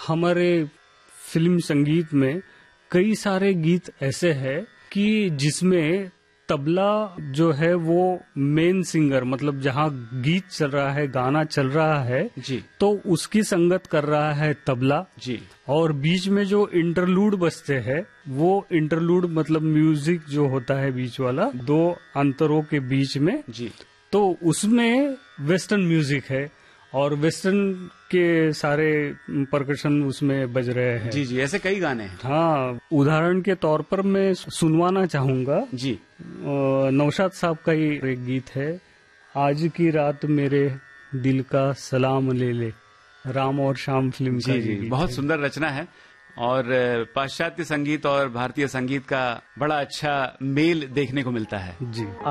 हमारे फिल्म संगीत में कई सारे गीत ऐसे हैं कि जिसमें तबला जो है वो मेन सिंगर, मतलब जहाँ गीत चल रहा है, गाना चल रहा है जी, तो उसकी संगत कर रहा है तबला जी, और बीच में जो इंटरलूड बजते हैं वो इंटरलूड मतलब म्यूजिक जो होता है बीच वाला दो अंतरों के बीच में, जी, तो उसमें वेस्टर्न म्यूजिक है और वेस्टर्न के सारे परकशन उसमें बज रहे हैं। जी, जी, ऐसे कई गाने हैं। हाँ, उदाहरण के तौर पर मैं सुनवाना चाहूंगा। जी, नौशाद साहब का ही एक गीत है, आज की रात मेरे दिल का सलाम ले ले, राम और श्याम फिल्म का जी, ये जी, गीत बहुत है। सुंदर रचना है और पाश्चात्य संगीत और भारतीय संगीत का बड़ा अच्छा मेल देखने को मिलता है। जी।